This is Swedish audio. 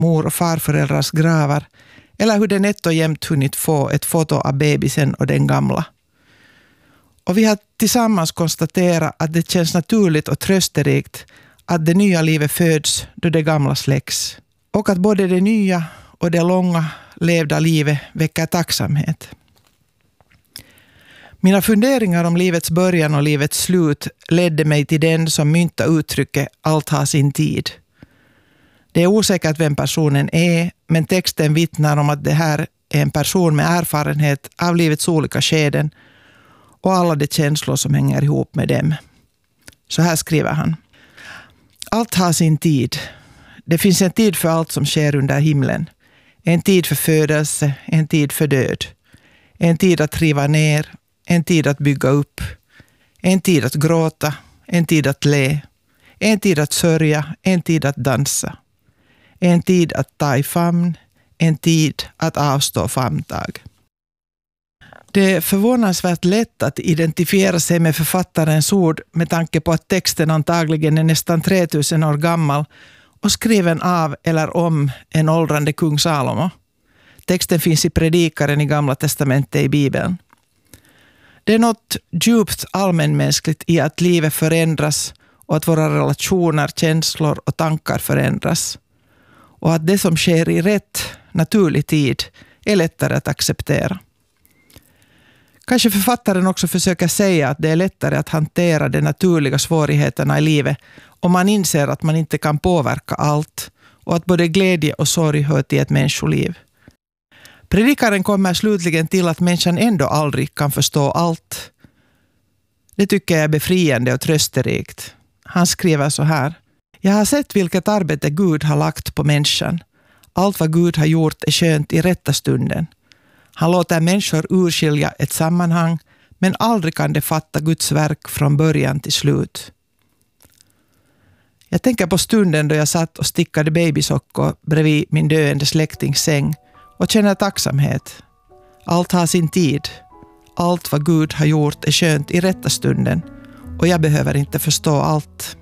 mor- och farföräldrars gravar eller hur de nätt och jämt hunnit få ett foto av bebisen och den gamla. Och vi har tillsammans konstaterat att det känns naturligt och trösterikt att det nya livet föds då det gamla släcks. Och att både det nya och det långa levda livet väcker tacksamhet. Mina funderingar om livets början och livets slut ledde mig till den som myntar uttrycket allt har sin tid. Det är osäkert vem personen är, men texten vittnar om att det här är en person med erfarenhet av livets olika skeden och alla de känslor som hänger ihop med dem. Så här skriver han. Allt har sin tid. Det finns en tid för allt som sker under himlen. En tid för födelse, en tid för död. En tid att riva ner, en tid att bygga upp. En tid att gråta, en tid att le. En tid att sörja, en tid att dansa. En tid att ta i famn, en tid att avstå famntag. Det är förvånansvärt lätt att identifiera sig med författarens ord med tanke på att texten antagligen är nästan 3000 år gammal och skriven av eller om en åldrande kung Salomo. Texten finns i Predikaren i Gamla testamentet i Bibeln. Det är något djupt allmänmänskligt i att livet förändras och att våra relationer, känslor och tankar förändras. Och att det som sker i rätt, naturlig tid är lättare att acceptera. Kanske författaren också försöker säga att det är lättare att hantera de naturliga svårigheterna i livet om man inser att man inte kan påverka allt och att både glädje och sorg hör till ett människoliv. Predikaren kommer slutligen till att människan ändå aldrig kan förstå allt. Det tycker jag är befriande och trösterikt. Han skriver så här. Jag har sett vilket arbete Gud har lagt på människan. Allt vad Gud har gjort är skönt i rätta stunden. Han låter människor urskilja ett sammanhang, men aldrig kan de fatta Guds verk från början till slut. Jag tänker på stunden då jag satt och stickade babysockor bredvid min döende släktings säng och känner tacksamhet. Allt har sin tid. Allt vad Gud har gjort är skönt i rätta stunden och jag behöver inte förstå allt.